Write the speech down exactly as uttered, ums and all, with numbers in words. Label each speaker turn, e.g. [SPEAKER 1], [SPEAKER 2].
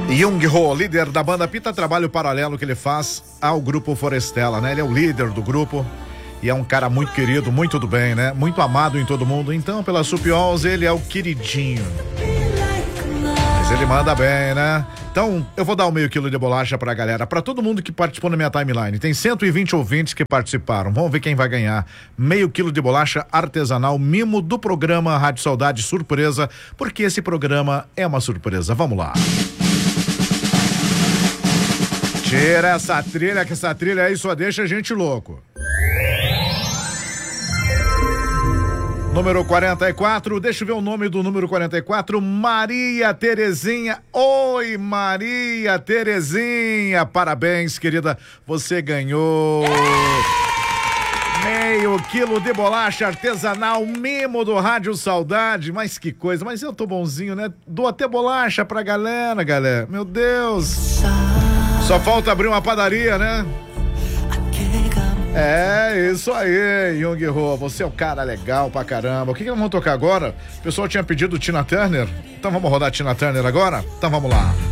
[SPEAKER 1] Jung Ho, líder da banda Pita, trabalho paralelo que ele faz ao grupo Forestella, né? Ele é o líder do grupo e é um cara muito querido, muito do bem, né? Muito amado em todo mundo. Então, pela Supiols, ele é o queridinho. Mas ele manda bem, né? Então, eu vou dar um meio quilo de bolacha pra galera, pra todo mundo que participou na minha timeline. Tem cento e vinte ouvintes que participaram. Vamos ver quem vai ganhar. Meio quilo de bolacha artesanal, mimo do programa Rádio Saudade Surpresa, porque esse programa é uma surpresa. Vamos lá. Tira essa trilha, que essa trilha aí só deixa a gente louco. Número quarenta e quatro, deixa eu ver o nome do número quarenta e quatro, Maria Terezinha. Oi, Maria Terezinha, parabéns, querida, você ganhou meio quilo de bolacha artesanal, mimo do Rádio Saudade. Mas que coisa, mas eu tô bonzinho, né? Dou até bolacha pra galera, galera, meu Deus. Só falta abrir uma padaria, né? É, isso aí, Jung Ho, você é um cara legal pra caramba. O que que nós vamos tocar agora? O pessoal tinha pedido Tina Turner, então vamos rodar Tina Turner agora? Então vamos lá.